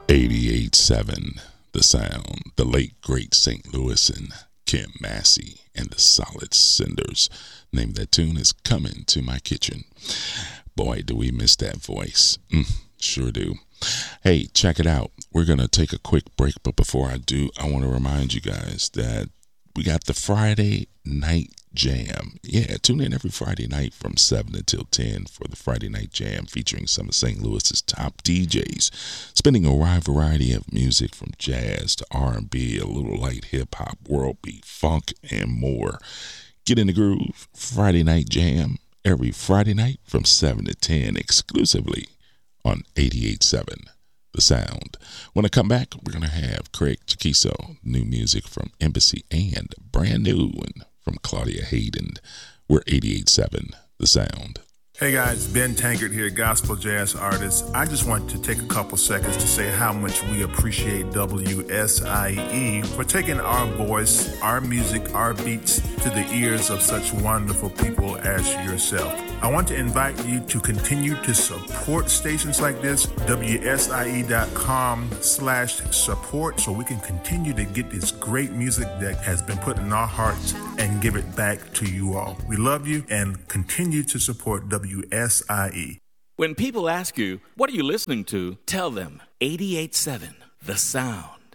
88.7 The Sound, the late great St. Louis and Kim Massey and the Solid Cinders. Name of that tune is Coming to My Kitchen. Boy, do we miss that voice. Sure do. Hey, check it out. We're going to take a quick break, but before I do, I want to remind you guys that we got the Friday Night Jam. Yeah, tune in every Friday night from 7 until 10 for the Friday Night Jam, featuring some of St. Louis's top DJs, spinning a wide variety of music from jazz to R&B, a little light hip-hop, world beat, funk, and more. Get in the groove. Friday Night Jam every Friday night from 7 to 10 exclusively on 88.7 The Sound. When I come back, we're going to have Craig Chaquico, new music from Embassy, and brand new one from Claudia Hayden. We're 88.7 The Sound. Hey guys, Ben Tankard here, gospel jazz artist. I just want to take a couple seconds to say how much we appreciate WSIE for taking our voice, our music, our beats to the ears of such wonderful people as yourself. I want to invite you to continue to support stations like this, WSIE.com/support, so we can continue to get this great music that has been put in our hearts and give it back to you all. We love you and continue to support WSIE. When people ask you, what are you listening to? Tell them 88.7 The Sound.